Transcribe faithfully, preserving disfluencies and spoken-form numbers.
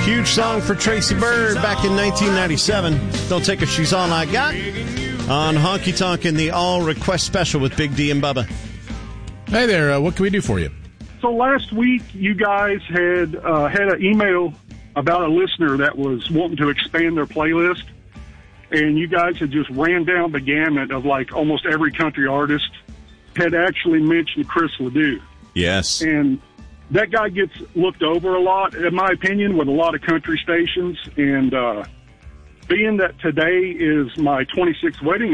Huge song for Tracy Byrd back in nineteen ninety-seven. Don't Take Her, She's All I Got. On Honky Tonk in the All Request Special with Big D and Bubba. Hey there, uh, what can we do for you? So last week, you guys had uh, had an email about a listener that was wanting to expand their playlist, and you guys had just ran down the gamut of like almost every country artist had actually mentioned Chris Ledoux. Yes. And that guy gets looked over a lot, in my opinion, with a lot of country stations. And uh, being that today is my twenty-sixth wedding